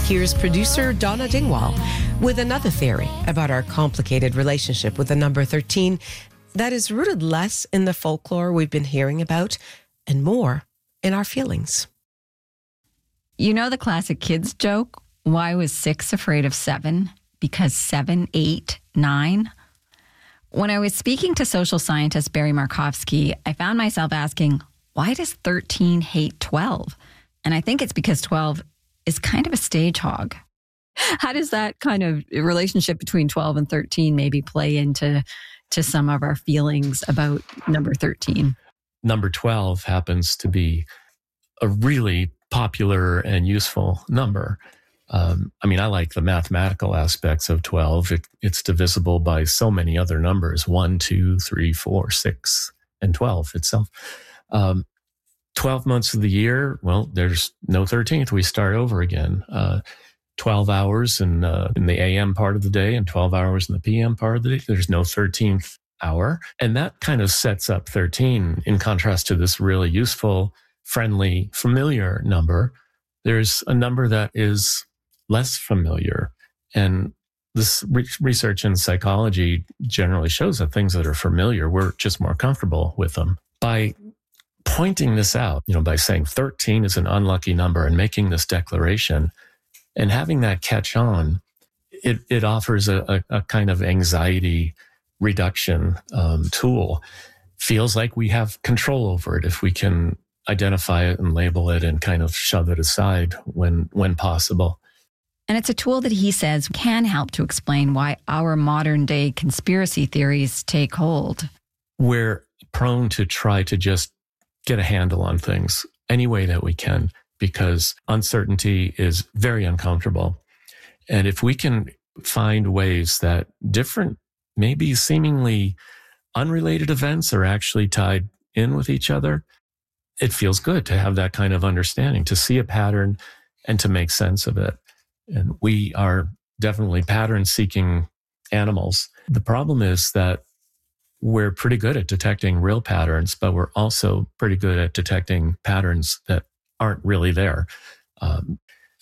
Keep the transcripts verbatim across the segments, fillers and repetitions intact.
Here's producer Donna Dingwall with another theory about our complicated relationship with the number thirteen that is rooted less in the folklore we've been hearing about and more in our feelings. You know the classic kids joke, why was six afraid of seven? Because seven, eight, nine? When I was speaking to social scientist Barry Markowski, I found myself asking, why does thirteen hate twelve? And I think it's because twelve is kind of a stage hog. How does that kind of relationship between twelve and thirteen maybe play into to some of our feelings about number thirteen? Number twelve happens to be a really popular and useful number. Um, I mean, I like the mathematical aspects of twelve. It, it's divisible by so many other numbers, one, two, three, four, six, and twelve itself. Um, twelve months of the year, well, there's no thirteenth. We start over again. Uh, twelve hours in, uh, in the A M part of the day and twelve hours in the P M part of the day. There's no thirteenth hour. And that kind of sets up thirteen in contrast to this really useful, friendly, familiar number. There's a number that is less familiar. And this re- research in psychology generally shows that things that are familiar, we're just more comfortable with them. By pointing this out, you know, by saying thirteen is an unlucky number and making this declaration and having that catch on, it, it offers a, a, a kind of anxiety reduction um, tool. Feels like we have control over it if we can identify it and label it and kind of shove it aside when when possible. And it's a tool that he says can help to explain why our modern day conspiracy theories take hold. We're prone to try to just get a handle on things any way that we can because uncertainty is very uncomfortable. And if we can find ways that different, maybe seemingly unrelated events are actually tied in with each other, it feels good to have that kind of understanding, to see a pattern and to make sense of it. And we are definitely pattern-seeking animals. The problem is that we're pretty good at detecting real patterns, but we're also pretty good at detecting patterns that aren't really there. Um,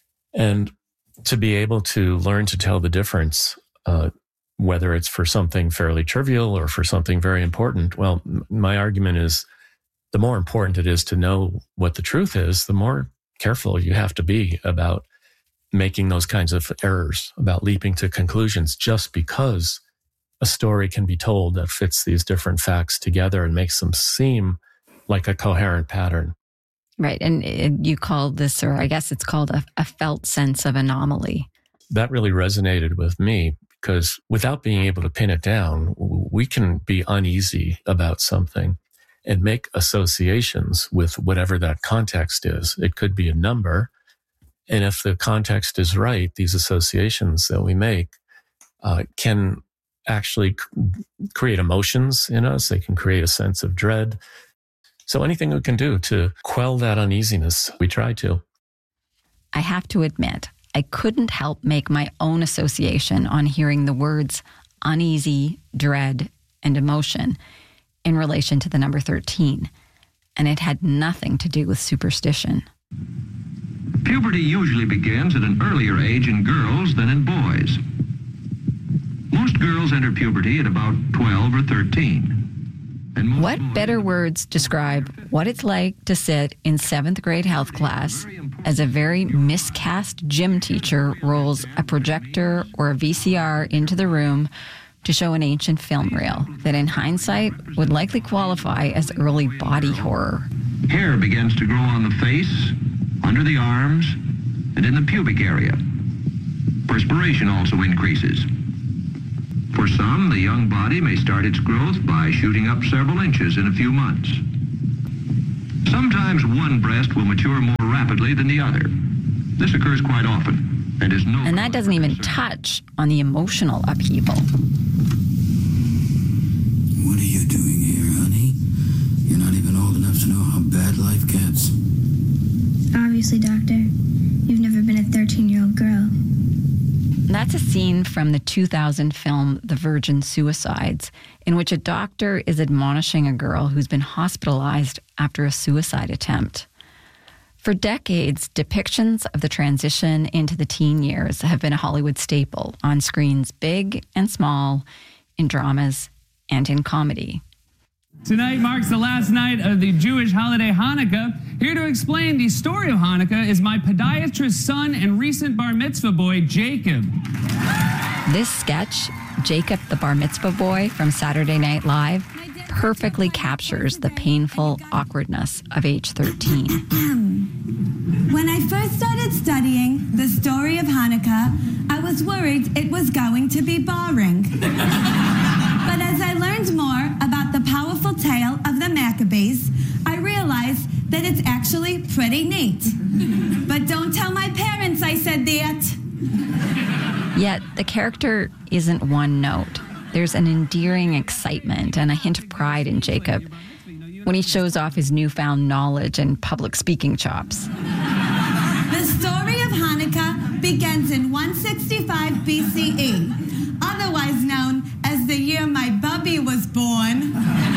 and to be able to learn to tell the difference, uh, whether it's for something fairly trivial or for something very important, well, m- my argument is the more important it is to know what the truth is, the more careful you have to be about making those kinds of errors, about leaping to conclusions just because a story can be told that fits these different facts together and makes them seem like a coherent pattern. Right. And it, you called this, or I guess it's called a, a felt sense of anomaly. That really resonated with me because without being able to pin it down, we can be uneasy about something and make associations with whatever that context is. It could be a number. And if the context is right, these associations that we make uh, can actually c- create emotions in us. They can create a sense of dread. So anything we can do to quell that uneasiness, we try to. I have to admit, I couldn't help make my own association on hearing the words uneasy, dread, and emotion in relation to the number thirteen. And it had nothing to do with superstition. Puberty usually begins at an earlier age in girls than in boys. Most girls enter puberty at about twelve or thirteen. And most What boys- better words describe what it's like to sit in seventh grade health class as a very miscast gym teacher rolls a projector or a V C R into the room to show an ancient film reel that in hindsight would likely qualify as early body horror. Hair begins to grow on the face, under the arms, and in the pubic area. Perspiration also increases. For some, the young body may start its growth by shooting up several inches in a few months. Sometimes one breast will mature more rapidly than the other. This occurs quite often and is no. And that doesn't even touch on the emotional upheaval. What are you doing here, honey? You're not even old enough to know how bad life gets. Obviously, Doctor, you've never been a thirteen-year-old girl. That's a scene from the two thousand film The Virgin Suicides, in which a doctor is admonishing a girl who's been hospitalized after a suicide attempt. For decades, depictions of the transition into the teen years have been a Hollywood staple on screens big and small, in dramas and in comedy. Tonight marks the last night of the Jewish holiday Hanukkah. Here to explain the story of Hanukkah is my podiatrist son and recent bar mitzvah boy, Jacob. This sketch, Jacob the Bar Mitzvah Boy from Saturday Night Live, perfectly captures the painful awkwardness of age thirteen. When I first started studying the story of Hanukkah, I was worried it was going to be boring. But as I learned more about the powerful tale of the Maccabees, I realized that it's actually pretty neat. But don't tell my parents I said that. Yet the character isn't one note. There's an endearing excitement and a hint of pride in Jacob when he shows off his newfound knowledge and public speaking chops. The story of Hanukkah begins in one sixty-five B C E, otherwise known as the year my bubby was born.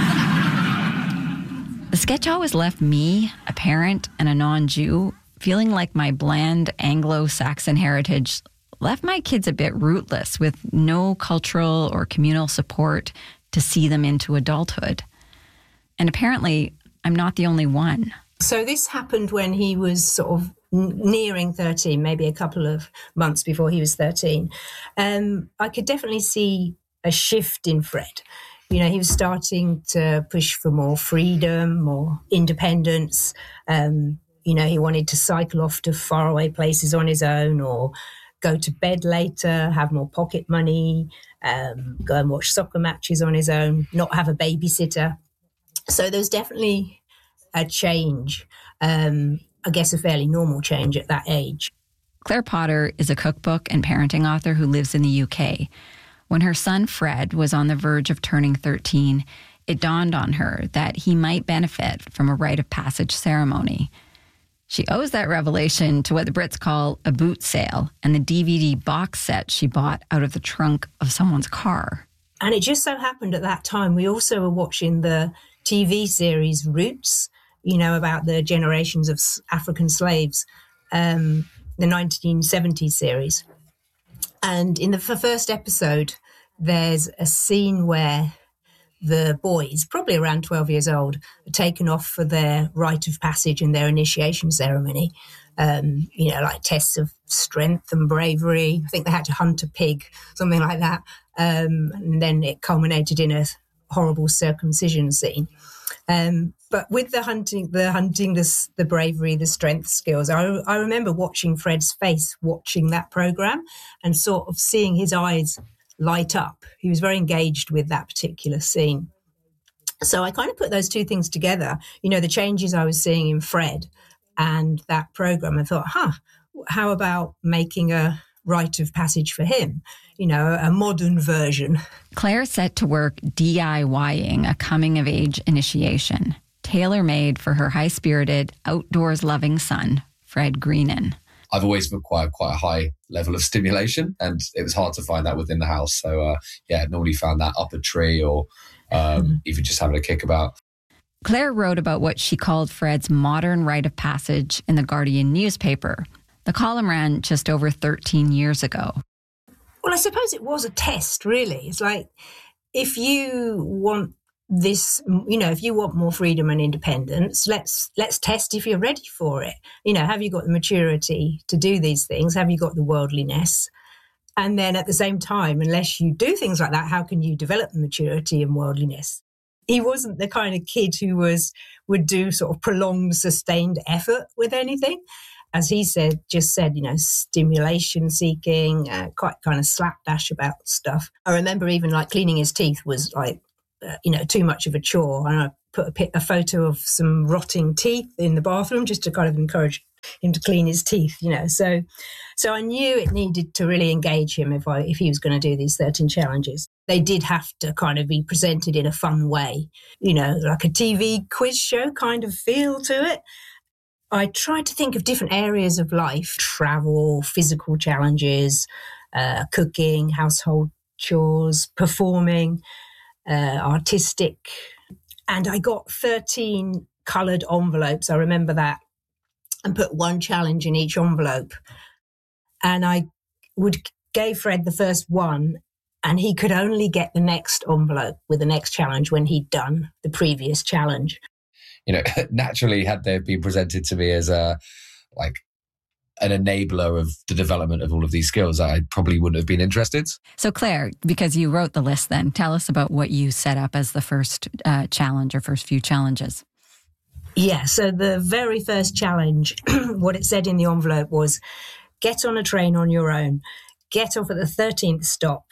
The sketch always left me, a parent and a non-Jew, feeling like my bland Anglo-Saxon heritage left my kids a bit rootless with no cultural or communal support to see them into adulthood. And apparently, I'm not the only one. So this happened when he was sort of nearing thirteen, maybe a couple of months before he was thirteen. Um, I could definitely see a shift in Fred. You know, he was starting to push for more freedom, more independence. Um, you know, he wanted to cycle off to faraway places on his own or go to bed later, have more pocket money, um, go and watch soccer matches on his own, not have a babysitter. So there's definitely a change, um, I guess a fairly normal change at that age. Claire Potter is a cookbook and parenting author who lives in the U K. When her son Fred was on the verge of turning thirteen, it dawned on her that he might benefit from a rite of passage ceremony. She owes that revelation to what the Brits call a boot sale and the D V D box set she bought out of the trunk of someone's car. And it just so happened at that time, we also were watching the T V series Roots, you know, about the generations of African slaves, um, the nineteen seventies series. And in the first episode, there's a scene where the boys, probably around twelve years old, are taken off for their rite of passage and their initiation ceremony. Um, you know, like tests of strength and bravery. I think they had to hunt a pig, something like that. Um, and then it culminated in a horrible circumcision scene. Um, but with the hunting, the hunting, the, the bravery, the strength skills, I, I remember watching Fred's face watching that program and sort of seeing his eyes light up. He was very engaged with that particular scene. So I kind of put those two things together, you know, the changes I was seeing in Fred and that program. I thought, huh, how about making a rite of passage for him? You know, a modern version. Claire set to work DIYing a coming-of-age initiation, tailor-made for her high-spirited, outdoors-loving son, Fred Greenan. I've always required quite a high level of stimulation, and it was hard to find that within the house. So, uh, yeah, normally found that up a tree or um, mm. even just having a kickabout. Claire wrote about what she called Fred's modern rite of passage in the Guardian newspaper. The column ran just over thirteen years ago. Well, I suppose it was a test, really. It's like, if you want this, you know, if you want more freedom and independence, let's let's test if you're ready for it. You know, have you got the maturity to do these things? Have you got the worldliness? And then at the same time, unless you do things like that, how can you develop the maturity and worldliness? He wasn't the kind of kid who was would do sort of prolonged, sustained effort with anything. As he said, just said, you know, stimulation seeking, uh, quite kind of slapdash about stuff. I remember even like cleaning his teeth was like, uh, you know, too much of a chore. And I put a, a photo of some rotting teeth in the bathroom just to kind of encourage him to clean his teeth, you know. So so I knew it needed to really engage him if I if he was going to do these thirteen challenges. They did have to kind of be presented in a fun way, you know, like a T V quiz show kind of feel to it. I tried to think of different areas of life, travel, physical challenges, uh, cooking, household chores, performing, uh, artistic. And I got thirteen coloured envelopes. I remember that. and put one challenge in each envelope. And I would gave Fred the first one, and he could only get the next envelope with the next challenge when he'd done the previous challenge. You know, naturally, had they been presented to me as a like an enabler of the development of all of these skills, I probably wouldn't have been interested. So Claire, because you wrote the list then, tell us about what you set up as the first uh, challenge or first few challenges. Yeah, so the very first challenge, what it said in the envelope was, get on a train on your own, get off at the thirteenth stop.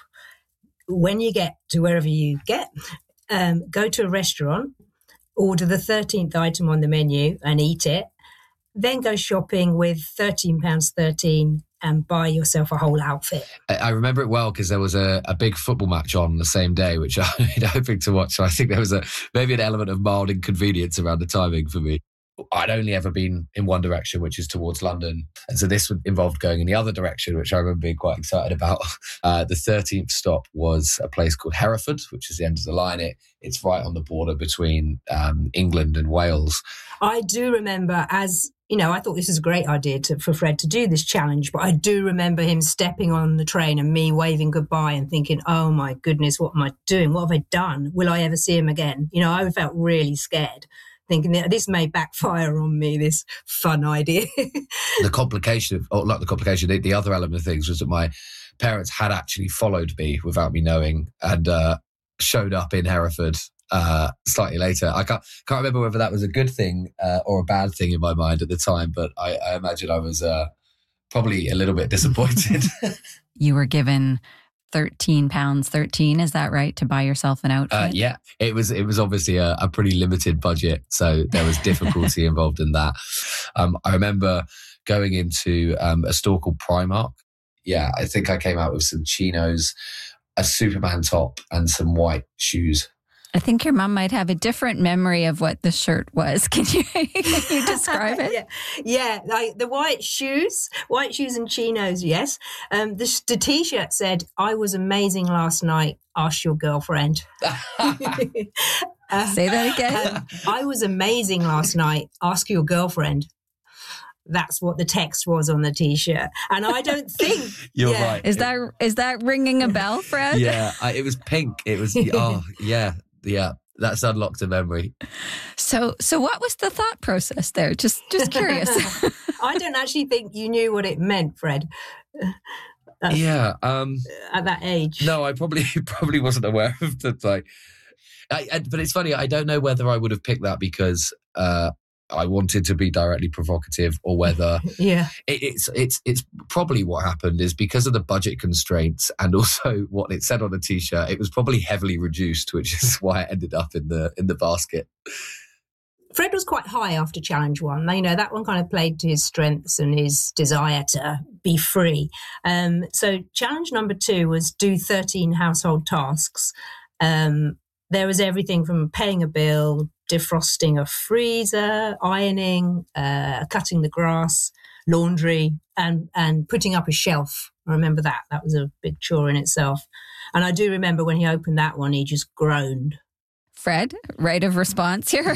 When you get to wherever you get, um, go to a restaurant, order the thirteenth item on the menu and eat it, then go shopping with thirteen pounds thirteen and buy yourself a whole outfit. I remember it well because there was a, a big football match on the same day, which I was hoping to watch. So I think there was a maybe an element of mild inconvenience around the timing for me. I'd only ever been in one direction, which is towards London. And so this involved going in the other direction, which I remember being quite excited about. Uh, the thirteenth stop was a place called Hereford, which is the end of the line. It, it's right on the border between um, England and Wales. I do remember as, you know, I thought this was a great idea to, for Fred to do this challenge, but I do remember him stepping on the train and me waving goodbye and thinking, oh my goodness, what am I doing? What have I done? Will I ever see him again? You know, I felt really scared, thinking that this may backfire on me, this fun idea. The complication, of, or not the complication, the, the other element of things was that my parents had actually followed me without me knowing and uh, showed up in Hereford uh, slightly later. I can't, can't remember whether that was a good thing uh, or a bad thing in my mind at the time, but I, I imagine I was uh, probably a little bit disappointed. You were given thirteen pounds thirteen, is that right, to buy yourself an outfit? Uh, yeah, it was it was obviously a, a pretty limited budget, so there was difficulty involved in that. Um, I remember going into um, a store called Primark. Yeah, I think I came out with some chinos, a Superman top, and some white shoes. I think your mum might have a different memory of what the shirt was. Can you, can you describe it? yeah, yeah, like the white shoes, white shoes and chinos, yes. Um, the, the T-shirt said, I was amazing last night, ask your girlfriend. uh, Say that again. Um, I was amazing last night, ask your girlfriend. That's what the text was on the T-shirt. And I don't think... You're yeah. right. Is that is that ringing a bell, Fred? Yeah, I, it was pink. It was, oh, yeah. Yeah, that's unlocked a memory. So, so what was the thought process there? Just, just curious. I don't actually think you knew what it meant, Fred. That's, yeah, um, at that age. No, I probably probably wasn't aware of the like. I, I, but it's funny. I don't know whether I would have picked that because uh, I wanted to be directly provocative, or whether yeah, it, it's it's it's probably what happened is because of the budget constraints and also what it said on the T-shirt. It was probably heavily reduced, which is why it ended up in the in the basket. Fred was quite high after challenge one. You know, that one kind of played to his strengths and his desire to be free. Um, so challenge number two was do thirteen household tasks. Um, there was everything from paying a bill, defrosting a freezer, ironing, uh, cutting the grass, laundry, and, and putting up a shelf. I remember that. That was a big chore in itself. And I do remember when he opened that one, he just groaned. Fred, right of response here.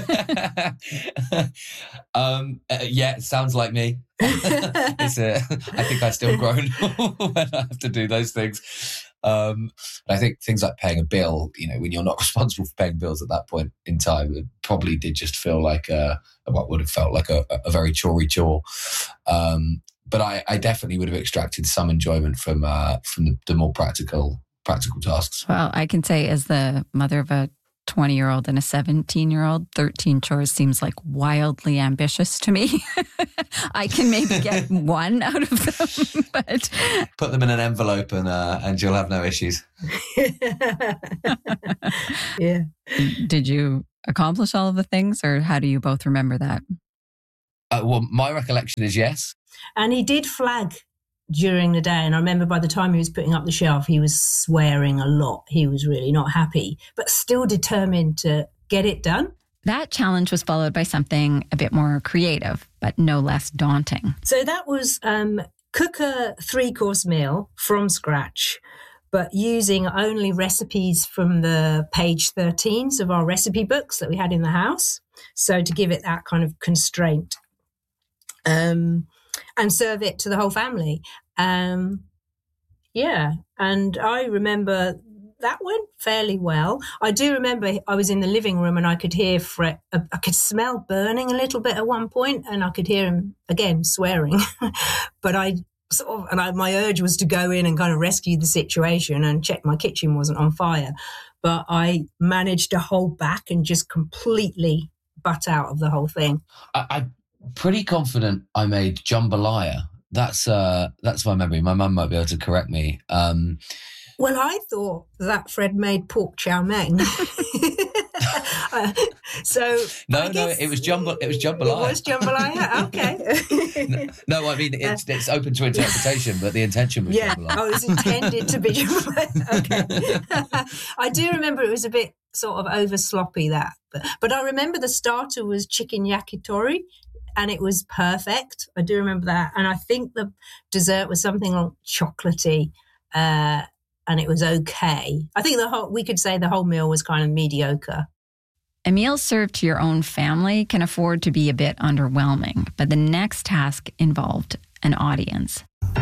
um, uh, yeah, sounds like me. it's a, I think I still groan when I have to do those things. Um, I think things like paying a bill, you know, when you're not responsible for paying bills at that point in time, it probably did just feel like a, what would have felt like a, a very chory chore. Um, but I, I definitely would have extracted some enjoyment from uh, from the, the more practical practical tasks. Well, I can say as the mother of a twenty-year-old and a seventeen-year-old, thirteen chores seems like wildly ambitious to me. I can maybe get one out of them, but... Put them in an envelope and uh, and you'll have no issues. Yeah. Did you accomplish all of the things, or how do you both remember that? Uh, well, my recollection is yes. And he did flag during the day. And I remember by the time he was putting up the shelf, he was swearing a lot. He was really not happy, but still determined to get it done. That challenge was followed by something a bit more creative, but no less daunting. So that was um, cook a three-course meal from scratch, but using only recipes from the page thirteens of our recipe books that we had in the house. So to give it that kind of constraint. um, and serve it to the whole family. Um, yeah, and I remember that went fairly well. I do remember I was in the living room and I could hear Fred, I could smell burning a little bit at one point, and I could hear him again swearing. But I sort of, and I, my urge was to go in and kind of rescue the situation and check my kitchen wasn't on fire. But I managed to hold back and just completely butt out of the whole thing. I, I'm pretty confident I made jambalaya. That's uh, that's my memory. My mum might be able to correct me. Um, Well, I thought that Fred made pork chow mein. uh, so no, I no, it was jumbo. It was jambalaya. It was jambalaya. Okay. no, no, I mean it's it's open to interpretation, but the intention was yeah. jambalaya. Oh, it was intended to be jambalaya. Okay. I do remember it was a bit sort of over sloppy that, but, but I remember the starter was chicken yakitori. And it was perfect. I do remember that. And I think the dessert was something like chocolatey. Uh, and it was okay. I think the whole, we could say the whole meal was kind of mediocre. A meal served to your own family can afford to be a bit underwhelming, but the next task involved an audience.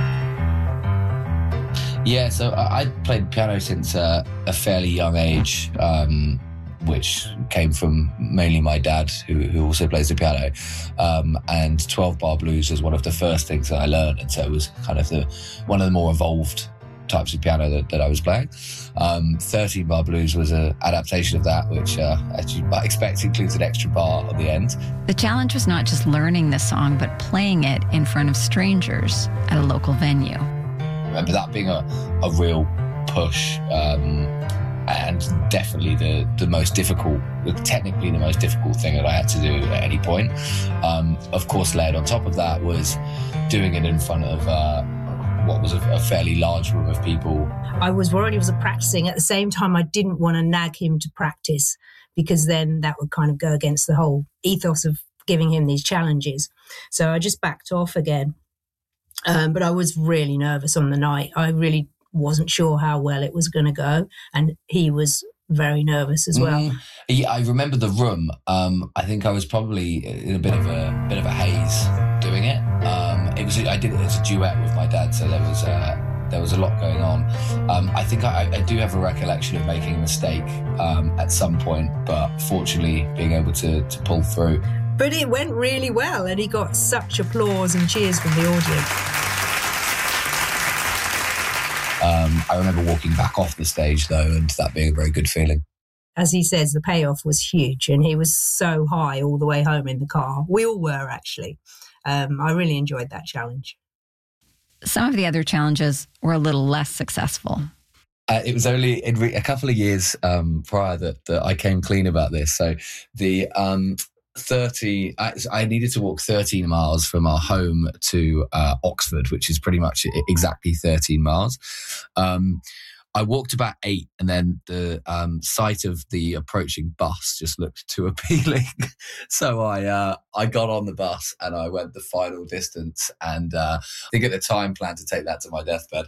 Yeah, so I I played piano since uh, a fairly young age, um, which came from mainly my dad, who, who also plays the piano. Um, and twelve-bar blues was one of the first things that I learned, and so it was kind of the one of the more evolved types of piano that, that I was playing. Um, thirteen-bar blues was an adaptation of that, which, uh, as you might expect, includes an extra bar at the end. The challenge was not just learning the song, but playing it in front of strangers at a local venue. I remember that being a, a real push, um, and definitely the, the most difficult, technically the most difficult thing that I had to do at any point. Um, of course, layered on top of that was doing it in front of uh, what was a, a fairly large room of people. I was worried he was practicing. At the same time, I didn't want to nag him to practice, because then that would kind of go against the whole ethos of giving him these challenges. So I just backed off again. Um, but I was really nervous on the night. I really wasn't sure how well it was going to go. And he was very nervous as well. Mm, yeah, I remember the room. Um, I think I was probably in a bit of a bit of a haze doing it. Um, it was I did it as a duet with my dad, so there was uh, there was a lot going on. Um, I think I, I do have a recollection of making a mistake um, at some point, but fortunately being able to, to pull through. But it went really well, and he got such applause and cheers from the audience. Um, I remember walking back off the stage, though, and that being a very good feeling. As he says, the payoff was huge, and he was so high all the way home in the car. We all were, actually. Um, I really enjoyed that challenge. Some of the other challenges were a little less successful. Uh, it was only in re- a couple of years um, prior that, that I came clean about this. So the um, thirty, I, I needed to walk thirteen miles from our home to uh, Oxford, which is pretty much exactly thirteen miles. Um, I walked about eight, and then the um, sight of the approaching bus just looked too appealing. So I uh, I got on the bus and I went the final distance, and uh, I think at the time planned to take that to my deathbed.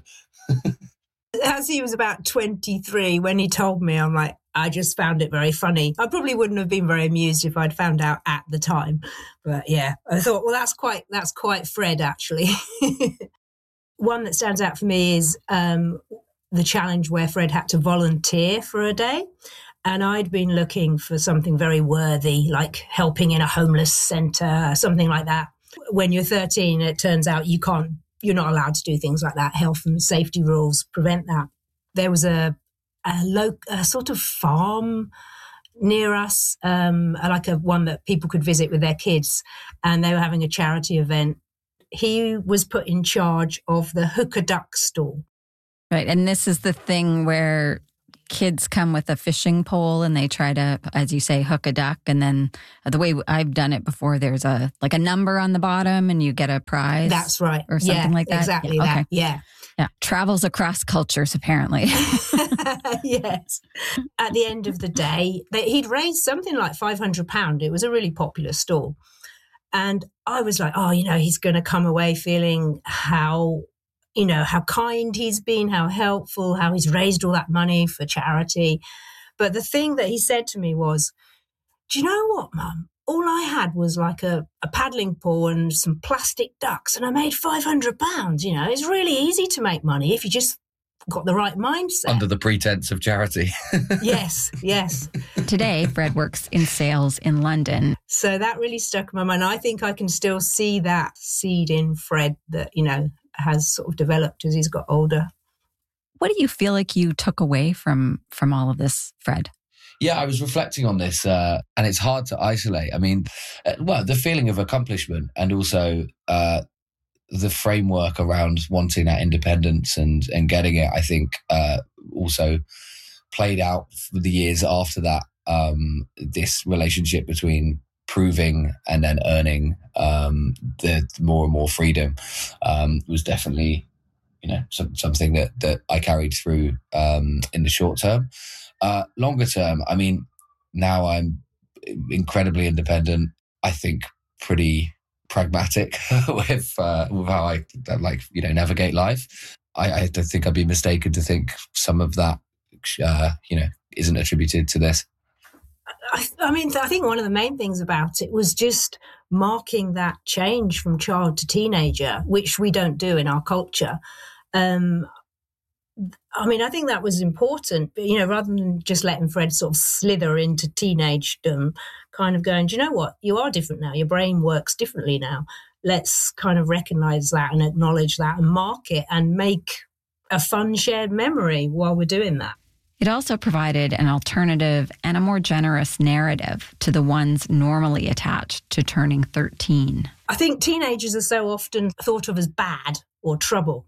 As he was about twenty-three, when he told me, I'm like, I just found it very funny. I probably wouldn't have been very amused if I'd found out at the time. But yeah, I thought, well, that's quite that's quite Fred, actually. One that stands out for me is um, the challenge where Fred had to volunteer for a day. And I'd been looking for something very worthy, like helping in a homeless centre, something like that. When you're thirteen, it turns out you can't, you're not allowed to do things like that. Health and safety rules prevent that. There was a a, lo- a sort of farm near us, um, like a one that people could visit with their kids, and they were having a charity event. He was put in charge of the hooker duck stall. Right, and this is the thing where kids come with a fishing pole and they try to, as you say, hook a duck. And then the way I've done it before, there's a like a number on the bottom and you get a prize. That's right. Or something yeah, like that. Exactly yeah, that. okay. Yeah. Yeah. Travels across cultures, apparently. Yes. At the end of the day, they, he'd raised something like five hundred pounds. It was a really popular stall. And I was like, oh, you know, he's going to come away feeling how, you know, how kind he's been, how helpful, how he's raised all that money for charity. But the thing that he said to me was, do you know what, Mum? all I had was like a, a paddling pool and some plastic ducks, and I made five hundred pounds. You know, it's really easy to make money if you just got the right mindset. Under the pretense of charity. Yes, yes. Today, Fred works in sales in London. So that really stuck in my mind. I think I can still see that seed in Fred that, you know, has sort of developed as he's got older. What do you feel like you took away from from all of this, Fred? Yeah, I was reflecting on this, uh, and it's hard to isolate. I mean, uh, well, the feeling of accomplishment and also uh, the framework around wanting that independence and, and getting it, I think, uh, also played out for the years after that. Um, this relationship between proving and then earning um, the more and more freedom um, was definitely, you know, some, something that, that I carried through um, in the short term. Uh, longer term, I mean, now I'm incredibly independent. I think pretty pragmatic with uh, with how I like, you know, navigate life. I, I don't think I'd be mistaken to think some of that, uh, you know, isn't attributed to this. I, I mean, I think one of the main things about it was just marking that change from child to teenager, which we don't do in our culture. Um, I mean, I think that was important, but, you know, rather than just letting Fred sort of slither into teenagedom, kind of going, do you know what? You are different now. Your brain works differently now. Let's kind of recognize that and acknowledge that and mark it and make a fun shared memory while we're doing that. It also provided an alternative and a more generous narrative to the ones normally attached to turning thirteen. I think teenagers are so often thought of as bad or trouble.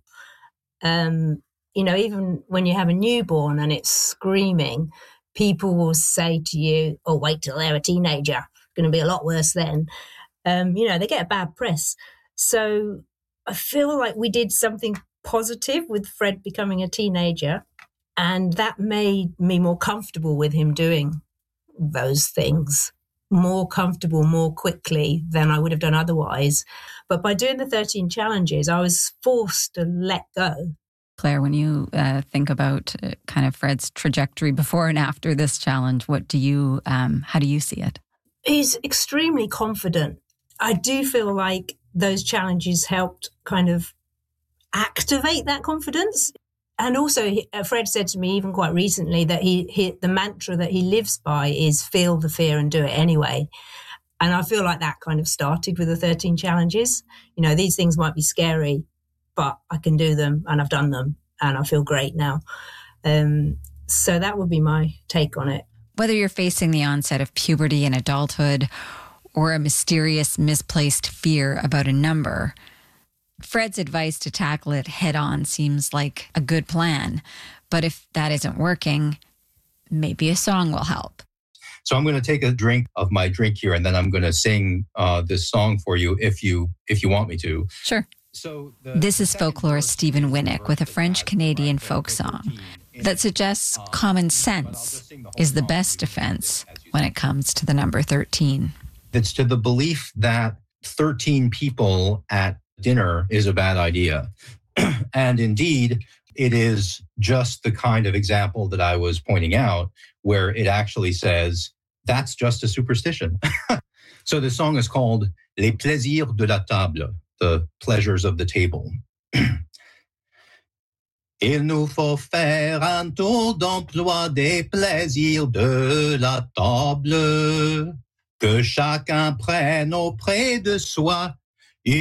Um, you know, even when you have a newborn and it's screaming, people will say to you, oh, wait till they're a teenager. It's going to be a lot worse then. Um, you know, they get a bad press. So I feel like we did something positive with Fred becoming a teenager, and that made me more comfortable with him doing those things, more comfortable more quickly than I would have done otherwise. But by doing the thirteen challenges, I was forced to let go. Claire, when you uh, think about uh, kind of Fred's trajectory before and after this challenge, what do you, um, how do you see it? He's extremely confident. I do feel like those challenges helped kind of activate that confidence. And also, he, uh, Fred said to me even quite recently that he, he the mantra that he lives by is feel the fear and do it anyway. And I feel like that kind of started with the thirteen challenges. You know, these things might be scary, but I can do them and I've done them and I feel great now. Um, so that would be my take on it. Whether you're facing the onset of puberty and adulthood or a mysterious, misplaced fear about a number, Fred's advice to tackle it head on seems like a good plan. But if that isn't working, maybe a song will help. So I'm going to take a drink of my drink here and then I'm going to sing uh, this song for you if you if you want me to. Sure. So this is folklorist Stephen Winnick with a French-Canadian folk song that suggests common sense is the best defense when it comes to the number thirteen. It's to the belief that thirteen people at dinner is a bad idea. And indeed, it is just the kind of example that I was pointing out where it actually says, that's just a superstition. So the song is called Les Plaisirs de la Table, the pleasures of the table. Il nous faut faire un tour d'emploi des plaisirs de la table, que chacun prenne auprès de soi